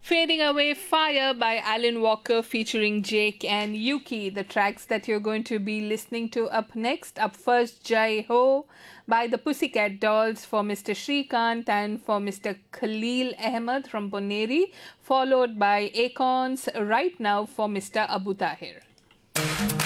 Fading Away Fire by Alan Walker featuring Jake and Yuki. The tracks that you're going to be listening to up next. Up first, Jai Ho by the Pussycat Dolls for Mr. Shrikant and for Mr. Khalil Ahmed from Poneri, followed by Acorns Right Now for Mr. Abu Tahir.